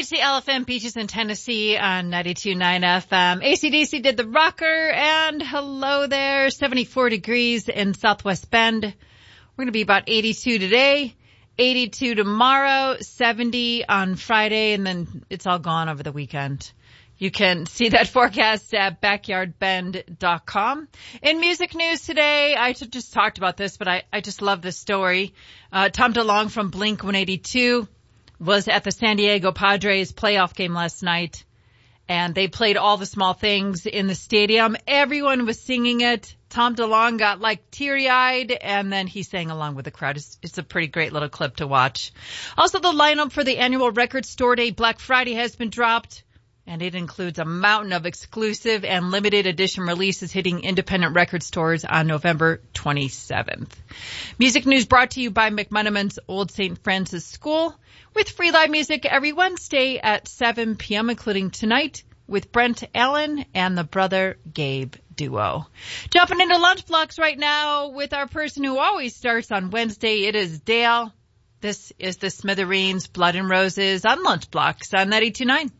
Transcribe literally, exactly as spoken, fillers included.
C Elephant Beaches in Tennessee on ninety-two point nine F M. A C D C did the rocker, and hello there, seventy-four degrees in Southwest Bend. We're going to be about eighty-two today, eighty-two tomorrow, seventy on Friday, and then it's all gone over the weekend. You can see that forecast at backyard bend dot com. In music news today, I just talked about this, but I, I just love this story. Uh, Tom DeLonge from Blink one eighty-two was at the San Diego Padres playoff game last night, and they played All the Small Things in the stadium. Everyone was singing it. Tom DeLonge got like teary-eyed, and then he sang along with the crowd. It's, it's a pretty great little clip to watch. Also, the lineup for the annual Record Store Day Black Friday has been dropped, and it includes a mountain of exclusive and limited edition releases hitting independent record stores on November twenty-seventh. Music news brought to you by McMenamin's Old Saint Francis School, with free live music every Wednesday at seven p.m., including tonight with Brent Allen and the Brother Gabe duo. Jumping into lunch blocks right now with our person who always starts on Wednesday. It is Dale. This is the Smithereens Blood and Roses on Lunch Blocks on ninety-two point nine.